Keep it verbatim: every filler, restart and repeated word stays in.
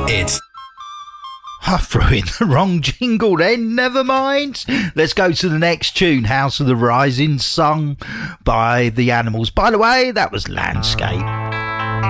It's I threw in the wrong jingle then, never mind. Let's go to the next tune, House of the Rising, sung by the Animals. By the way, that was Landscape.